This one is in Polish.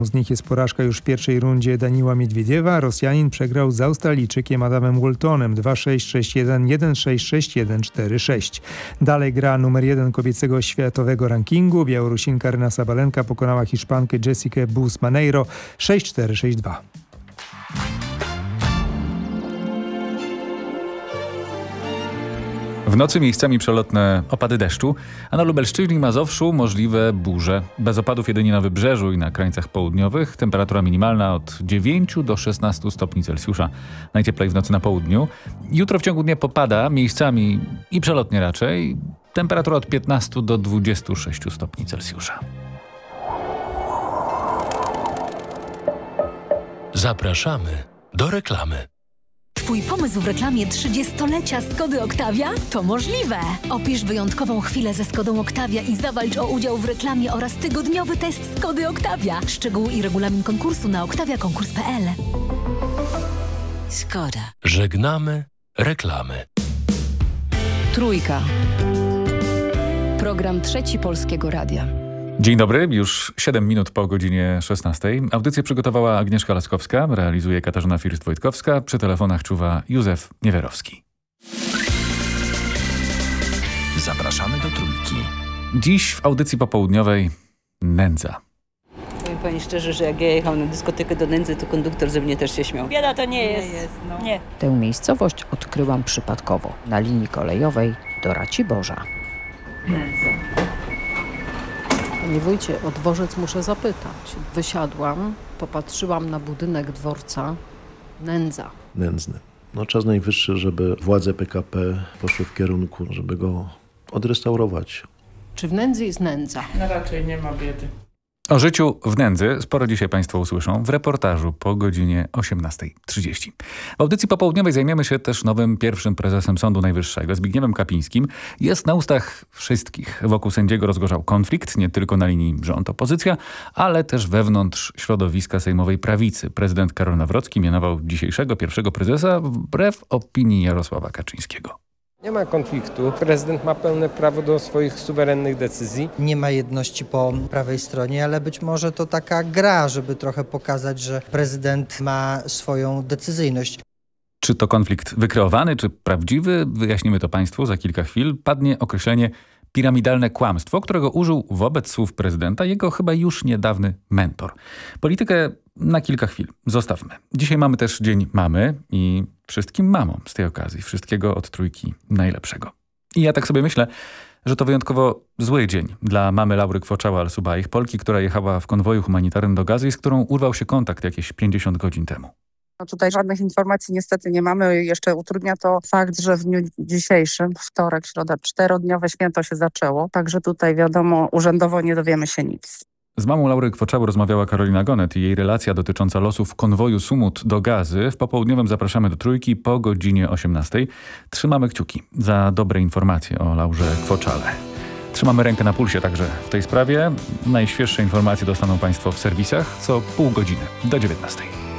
Z nich jest porażka już w pierwszej rundzie Daniła Miedwiediewa. Rosjanin przegrał z Australijczykiem Adamem Waltonem 2-6, 6-1, 1-6, 6-1, 4-6. Dalej gra numer 1 kobiecego światowego rankingu. Białorusinka Aryna Sabalenka pokonała Hiszpankę Jessikę Bus-Maneiro 6-4, 6-2. W nocy miejscami przelotne opady deszczu, a na Lubelszczyźnie i Mazowszu możliwe burze. Bez opadów jedynie na wybrzeżu i na krańcach południowych. Temperatura minimalna od 9 do 16 stopni Celsjusza. Najcieplej w nocy na południu. Jutro w ciągu dnia popada, miejscami i przelotnie raczej. Temperatura od 15 do 26 stopni Celsjusza. Zapraszamy do reklamy. Twój pomysł w reklamie 30-lecia Skody Octavia? To możliwe! Opisz wyjątkową chwilę ze Skodą Octavia i zawalcz o udział w reklamie oraz tygodniowy test Skody Octavia. Szczegóły i regulamin konkursu na octaviakonkurs.pl. Skoda. Żegnamy reklamy. Trójka. Program Trzeci Polskiego Radia. Dzień dobry, już 7 minut po godzinie 16. Audycję przygotowała Agnieszka Laskowska, realizuje Katarzyna First-Wojtkowska, przy telefonach czuwa Józef Niewerowski. Zapraszamy do Trójki. Dziś w audycji popołudniowej nędza. Powiem pani szczerze, że jak ja jechałam na dyskotekę do Nędzy, to konduktor ze mnie też się śmiał. Bieda to nie jest. Nie. Tę miejscowość odkryłam przypadkowo na linii kolejowej do Raciborza. Panie wójcie, o dworzec muszę zapytać. Wysiadłam, popatrzyłam na budynek dworca. Nędza. Nędzny. Czas najwyższy, żeby władze PKP poszły w kierunku, żeby go odrestaurować. Czy w nędzy jest nędza? No raczej nie ma biedy. O życiu w nędzy sporo dzisiaj Państwo usłyszą w reportażu po godzinie 18:30. W audycji popołudniowej zajmiemy się też nowym pierwszym prezesem Sądu Najwyższego, Zbigniewem Kapińskim. Jest na ustach wszystkich. Wokół sędziego rozgorzał konflikt, nie tylko na linii rząd-opozycja, ale też wewnątrz środowiska sejmowej prawicy. Prezydent Karol Nawrocki mianował dzisiejszego pierwszego prezesa wbrew opinii Jarosława Kaczyńskiego. Nie ma konfliktu. Prezydent ma pełne prawo do swoich suwerennych decyzji. Nie ma jedności po prawej stronie, ale być może to taka gra, żeby trochę pokazać, że prezydent ma swoją decyzyjność. Czy to konflikt wykreowany, czy prawdziwy? Wyjaśnimy to Państwu za kilka chwil. Padnie określenie piramidalne kłamstwo, którego użył wobec słów prezydenta jego chyba już niedawny mentor. Politykę na kilka chwil zostawmy. Dzisiaj mamy też Dzień Mamy i wszystkim mamom z tej okazji wszystkiego od Trójki najlepszego. I ja tak sobie myślę, że to wyjątkowo zły dzień dla mamy Laury Kwoczała-Al-Subaich, Polki, która jechała w konwoju humanitarnym do Gazy i z którą urwał się kontakt jakieś 50 godzin temu. Tutaj żadnych informacji niestety nie mamy. Jeszcze utrudnia to fakt, że w dniu dzisiejszym, wtorek, środa, 4-dniowe święto się zaczęło. Także tutaj wiadomo, urzędowo nie dowiemy się nic. Z mamą Laury Kwoczały rozmawiała Karolina Gonet i jej relacja dotycząca losów konwoju Sumut do Gazy. W popołudniowym zapraszamy do Trójki po godzinie 18:00. Trzymamy kciuki za dobre informacje o Laurze Kwoczale. Trzymamy rękę na pulsie także w tej sprawie. Najświeższe informacje dostaną Państwo w serwisach co pół godziny do 19:00.